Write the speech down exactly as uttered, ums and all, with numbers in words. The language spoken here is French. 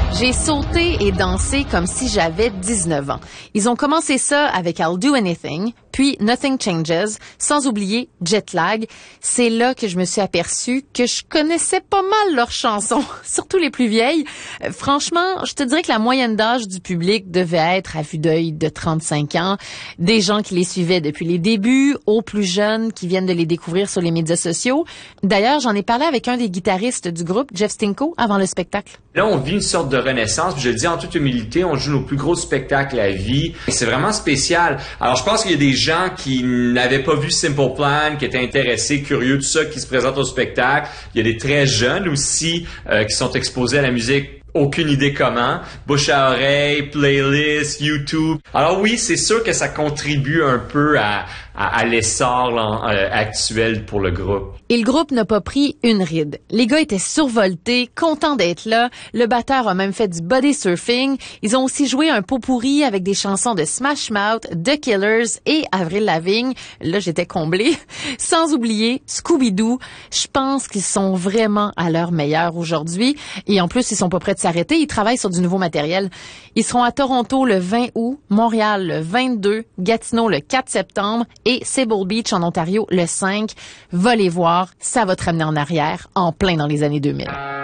J'ai sauté et dansé comme si j'avais dix-neuf ans. Ils ont commencé ça avec I'll Do Anything, puis Nothing Changes, sans oublier Jet Lag. C'est là que je me suis aperçue que je connaissais pas mal leurs chansons, surtout les plus vieilles. Euh, franchement, je te dirais que la moyenne d'âge du public devait être à vue d'œil de trente-cinq ans. Des gens qui les suivaient depuis les débuts, aux plus jeunes qui viennent de les découvrir sur les médias sociaux. D'ailleurs, j'en ai parlé avec un des guitaristes du groupe, Jeff Stinko, avant le spectacle. Là, on vit une sorte de renaissance, puis je le dis en toute humilité, on joue nos plus gros spectacles à vie. Et c'est vraiment spécial. Alors, je pense qu'il y a des gens qui n'avaient pas vu Simple Plan, qui étaient intéressés, curieux de ça, qui se présentent au spectacle. Il y a des très jeunes aussi euh, qui sont exposés à la musique. Aucune idée comment. Bouche à oreille, playlist, YouTube. Alors oui, c'est sûr que ça contribue un peu à, à, à l'essor là, euh, actuel pour le groupe. Et le groupe n'a pas pris une ride. Les gars étaient survoltés, contents d'être là. Le batteur a même fait du body surfing. Ils ont aussi joué un pot pourri avec des chansons de Smash Mouth, The Killers et Avril Lavigne. Là, j'étais comblée. Sans oublier Scooby-Doo. Je pense qu'ils sont vraiment à leur meilleur aujourd'hui. Et en plus, ils sont pas prêts de s'arrêter. Ils travaillent sur du nouveau matériel. Ils seront à Toronto le vingt août, Montréal le vingt-deux, Gatineau le quatre septembre et Sable Beach en Ontario le cinq. Va les voir. Ça va te ramener en arrière, en plein dans les années deux mille.